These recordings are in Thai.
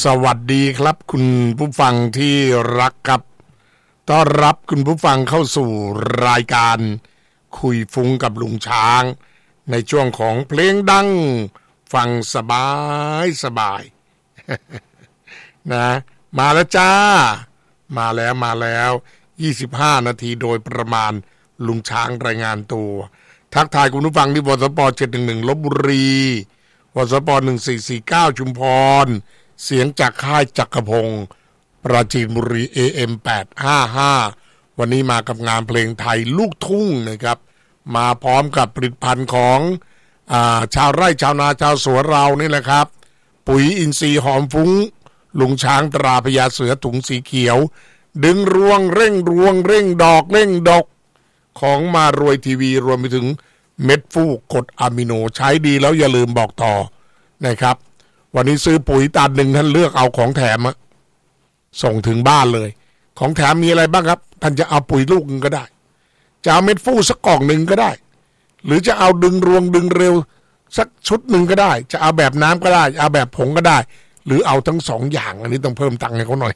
สวัสดีครับคุณผู้ฟังที่รักครับต้อนรับคุณผู้ฟังเข้าสู่รายการคุยฟุ้งกับลุงช้างในช่วงของเพลงดังฟังสบายนะมาแล้วจ้ามาแล้ว25 นาทีโดยประมาณลุงช้างรายงานตัวทักทายคุณผู้ฟังที่วสป711ลพบุรีวสป1449ชุมพรเสียงจากค่ายจักรพงศ์ปราจีนบุรี AM 855วันนี้มากับงานเพลงไทยลูกทุ่งนะครับมาพร้อมกับผลิตภัณฑ์ของชาวไร่ชาวนาชาวสวนเรานี่แหละครับปุ๋ยอินทรีย์หอมฟุ้งลุงช้างตราพญาเสือถุงสีเขียวดึงรวงเร่งรวงเร่งดอกเร่งดอกของมารวยทีวีรวมไปถึงเม็ดฟูกดอะมิโนใช้ดีแล้วอย่าลืมบอกต่อนะครับวันนี้ซื้อปุ๋ยตันหนึ่งท่านเลือกเอาของแถมส่งถึงบ้านเลยของแถมมีอะไรบ้างครับท่านจะเอาปุ๋ยลูกนึงก็ได้จะเอาเม็ดฟูสักกล่องหนึ่งก็ได้หรือจะเอาดึงรวงดึงเร็วสักชุดหนึ่งก็ได้จะเอาแบบน้ำก็ได้เอาแบบผงก็ได้หรือเอาทั้ง2 อย่างอันนี้ต้องเพิ่มตังค์ให้เขาหน่อย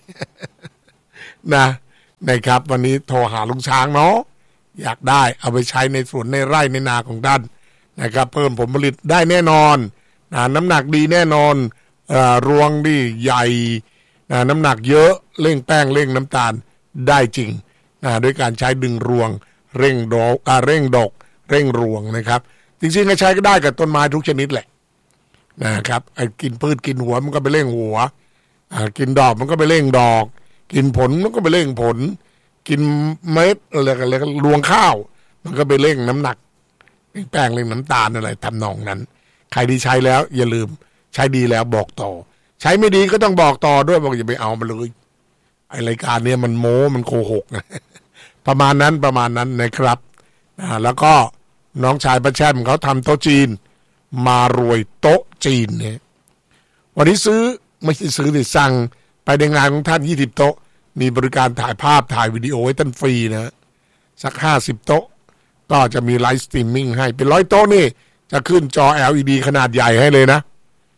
นะครับวันนี้โทรหาลุงช้างเนาะอยากได้เอาไปใช้ในสวนในไร่ในนาของท่านนะครับเพิ่มผลผลิตได้แน่นอนน้ำหนักดีแน่นอนรวงดีใหญ่น้ำหนักเยอะเร่งแป้งเร่งน้ำตาลได้จริงด้วยการใช้ดึงรวงเร่งดอกเร่งดอกเร่งรวงนะครับจริงๆก็ใช้ก็ได้กับต้นไม้ทุกชนิดแหละนะครับกินพืชกินหัวมันก็ไปเร่งหัวกินดอกมันก็ไปเร่งดอกกินผลมันก็ไปเร่งผลกินเม็ดอะไรรวงข้าวมันก็ไปเร่งน้ำหนักแป้งเร่งน้ำตาลอะไรทำนองนั้นใครที่ใช้แล้วอย่าลืมใช้ดีแล้วบอกต่อใช้ไม่ดีก็ต้องบอกต่อด้วยบอกอย่าไปเอามาเลยไอรายการเนี่ยมันโม้มันโกหกนะ ประมาณนั้นนะครับแล้วก็น้องชายประแช่มเขาทำโต๊ะจีนมารวยโต๊ะจีนเนี่ยวันนี้ซื้อไม่ใช่ซื้อแต่สั่งไปในงานของท่าน20 โต๊ะมีบริการถ่ายภาพถ่ายวิดีโอให้ท่านฟรีนะสัก50 โต๊ะก็จะมีไลฟ์สตรีมมิ่งให้เป็น100 โต๊ะนี่จะขึ้นจอ LED ขนาดใหญ่ให้เลยนะ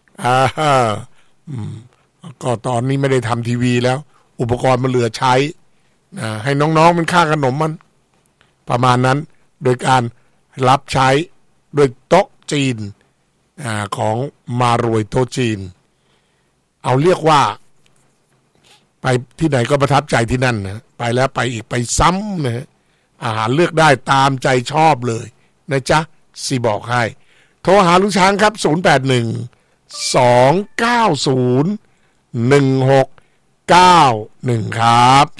ก็ตอนนี้ไม่ได้ทำทีวีแล้วอุปกรณ์มันเหลือใช้ให้น้องๆมันค่าขนมมันประมาณนั้นโดยการรับใช้โดยโต๊ะจีนของมารวยโต๊ะจีนเอาเรียกว่าไปที่ไหนก็ประทับใจที่นั่นนะไปแล้วไปอีกไปซ้ำนะอาหารเลือกได้ตามใจชอบเลยนะจ๊ะสิบอกให้โทรหาลุงช้างครับ081 290 1691ครับ